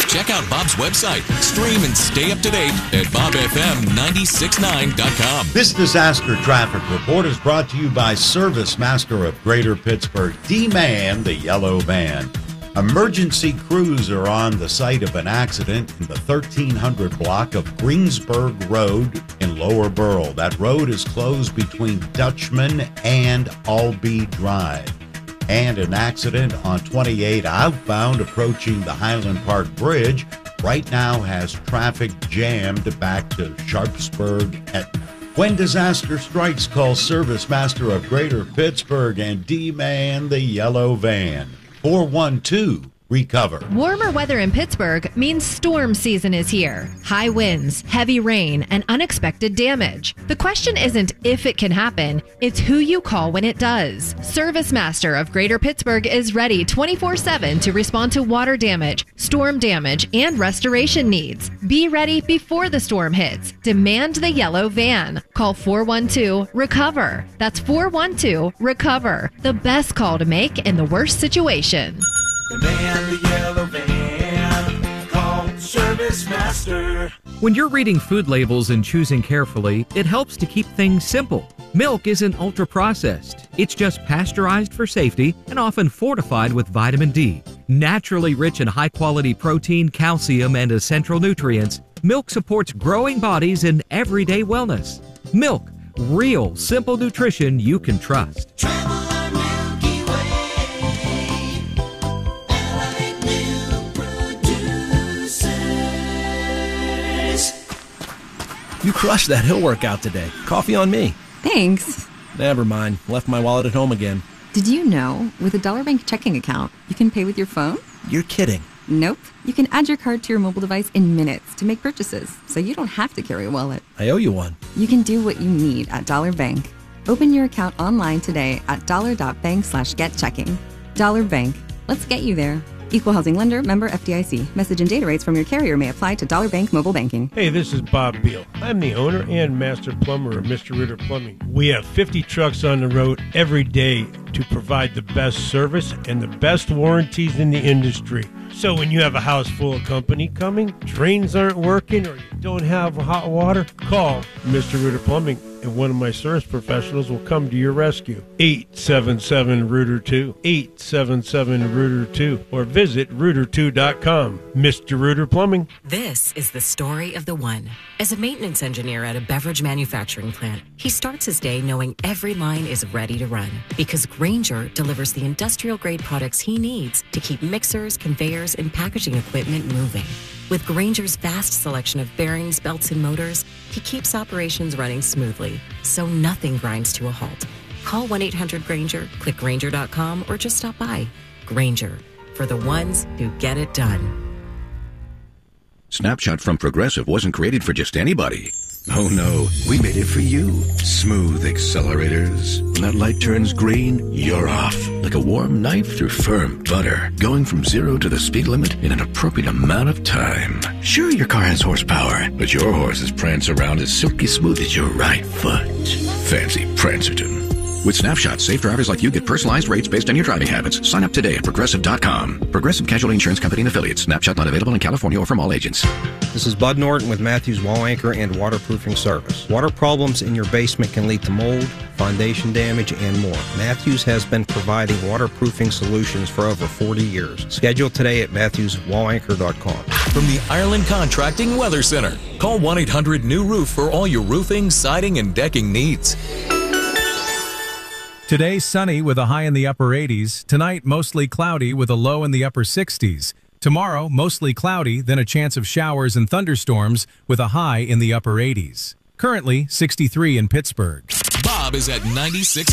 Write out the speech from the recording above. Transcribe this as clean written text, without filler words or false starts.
Check out Bob's website. Stream and stay up to date at bobfm969.com. This disaster traffic report is brought to you by Service Master of Greater Pittsburgh. D-Man, the yellow van. Emergency crews are on the site of an accident in the 1300 block of Greensburg Road in Lower Borough. That road is closed between Dutchman and Albee Drive. And an accident on 28 outbound approaching the Highland Park Bridge right now has traffic jammed back to Sharpsburg. When disaster strikes, call Service Master of Greater Pittsburgh and D-Man the yellow van. 412-RECOVER. Warmer weather in Pittsburgh means storm season is here. High winds, heavy rain, and unexpected damage. The question isn't if it can happen, it's who you call when it does. Service Master of Greater Pittsburgh is ready 24/7 to respond to water damage, storm damage, and restoration needs. Be ready before the storm hits. Demand the yellow van. Call 412-RECOVER. That's 412-RECOVER. The best call to make in the worst situation. Demand the yellow van. Call Service Master. When you're reading food labels and choosing carefully, it helps to keep things simple. Milk isn't ultra-processed. It's just pasteurized for safety and often fortified with vitamin D. Naturally rich in high-quality protein, calcium, and essential nutrients, milk supports growing bodies and everyday wellness. Milk, real, simple nutrition you can trust. Travel our Milky Way. Elevate Milk Producers. You crushed that hill workout today. Coffee on me. Thanks. Never mind. Left my wallet at home again. Did you know, with a Dollar Bank checking account, you can pay with your phone? You're kidding. Nope. You can add your card to your mobile device in minutes to make purchases, so you don't have to carry a wallet. I owe you one. You can do what you need at Dollar Bank. Open your account online today at dollar.bank/getchecking. Dollar Bank. Let's get you there. Equal housing lender, member FDIC. Message and data rates from your carrier may apply to Dollar Bank mobile banking. Hey, this is Bob Beal. I'm the owner and master plumber of Mr. Ritter Plumbing. We have 50 trucks on the road every day to provide the best service and the best warranties in the industry. So when you have a house full of company coming, drains aren't working, or you don't have hot water, call Mr. Ritter Plumbing, and one of my service professionals will come to your rescue. 877-ROOTER2, 877-ROOTER2, or visit Rooter2.com. Mr. Rooter Plumbing. This is the story of the one. As a maintenance engineer at a beverage manufacturing plant, he starts his day knowing every line is ready to run, because Grainger delivers the industrial-grade products he needs to keep mixers, conveyors, and packaging equipment moving. With Grainger's vast selection of bearings, belts, and motors, he keeps operations running smoothly, so nothing grinds to a halt. Call 1-800-GRAINGER, click Grainger.com, or just stop by. Grainger, for the ones who get it done. Snapshot from Progressive wasn't created for just anybody. Oh no, we made it for you. Smooth accelerators. When that light turns green, you're off. Like a warm knife through firm butter. Going from 0 to the speed limit in an appropriate amount of time. Sure, your car has horsepower, but your horses prance around as silky smooth as your right foot. Fancy Prancerton. With Snapshot, safe drivers like you get personalized rates based on your driving habits. Sign up today at Progressive.com. Progressive Casualty Insurance Company and Affiliates. Snapshot not available in California or from all agents. This is Bud Norton with Matthews Wall Anchor and Waterproofing Service. Water problems in your basement can lead to mold, foundation damage, and more. Matthews has been providing waterproofing solutions for over 40 years. Schedule today at MatthewsWallAnchor.com. From the Ireland Contracting Weather Center, call 1-800-NEW-ROOF for all your roofing, siding, and decking needs. Today, sunny with a high in the upper 80s. Tonight, mostly cloudy with a low in the upper 60s. Tomorrow, mostly cloudy, then a chance of showers and thunderstorms with a high in the upper 80s. Currently, 63 in Pittsburgh. Bob is at 96.